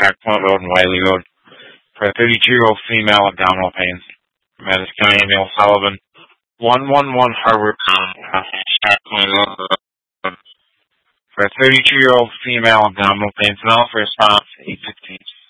Pack Point Road and Wiley Road. For a 32-year-old female abdominal pain. Madison County Emil Sullivan, 111 Harvard Pack Point Road. For a 32-year-old female abdominal pain, smell for response 8:15.